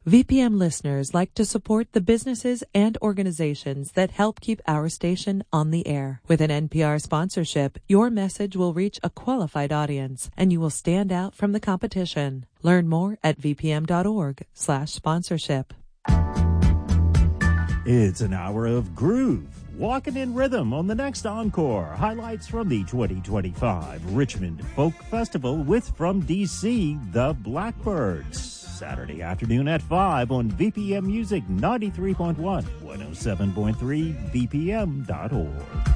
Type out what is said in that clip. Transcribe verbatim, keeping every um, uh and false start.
V P M listeners like to support the businesses and organizations that help keep our station on the air. With an N P R sponsorship, your message will reach a qualified audience, and you will stand out from the competition. Learn more at vpm.org slash sponsorship. It's an hour of groove, walking in rhythm on the next Encore. Highlights from the twenty twenty-five Richmond Folk Festival with, from D C, the Blackbirds. Saturday afternoon at five on V P M Music ninety-three point one, one oh seven point three, V P M dot org.